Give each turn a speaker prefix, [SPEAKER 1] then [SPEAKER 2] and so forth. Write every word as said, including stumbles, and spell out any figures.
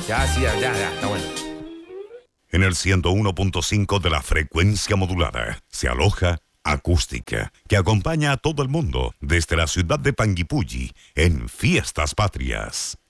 [SPEAKER 1] Ya, sí, ya, ya, ya, está bueno.
[SPEAKER 2] En el ciento uno punto cinco de la frecuencia modulada se aloja Acústica, que acompaña a todo el mundo desde la ciudad de Panguipulli en Fiestas Patrias.